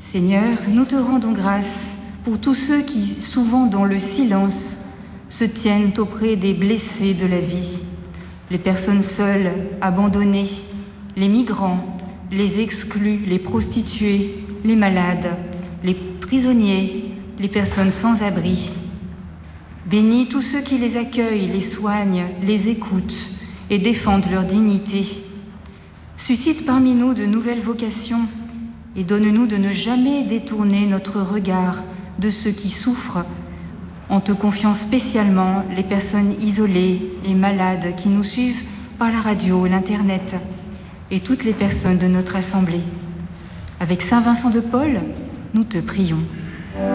Seigneur, nous te rendons grâce pour tous ceux qui, souvent dans le silence, se tiennent auprès des blessés de la vie, les personnes seules, abandonnées, les migrants, les exclus, les prostituées, les malades, les prisonniers, les personnes sans abri. Bénis tous ceux qui les accueillent, les soignent, les écoutent et défendent leur dignité. Suscite parmi nous de nouvelles vocations et donne-nous de ne jamais détourner notre regard de ceux qui souffrent, en te confiant spécialement les personnes isolées et malades qui nous suivent par la radio, l'Internet et toutes les personnes de notre assemblée. Avec Saint Vincent de Paul, nous te prions.